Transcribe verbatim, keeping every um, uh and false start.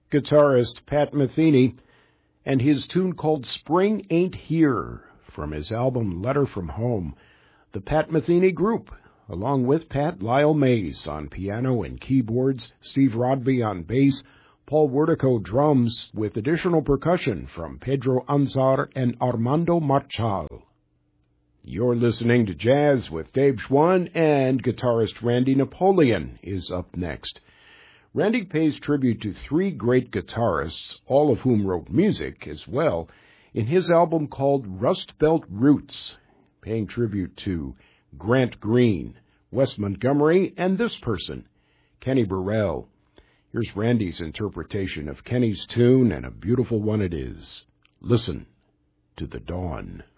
guitarist Pat Metheny, and his tune called Spring Ain't Here from his album Letter from Home. The Pat Metheny Group, along with Pat, Lyle Mays on piano and keyboards, Steve Rodby on bass, Paul Wertico drums, with additional percussion from Pedro Anzar and Armando Marchal. You're listening to Jazz with Dave Schwann, and guitarist Randy Napoleon is up next. Randy pays tribute to three great guitarists, all of whom wrote music as well, in his album called Rust Belt Roots, paying tribute to Grant Green, Wes Montgomery, and this person, Kenny Burrell. Here's Randy's interpretation of Kenny's tune, and a beautiful one it is. Listen to the Dawn.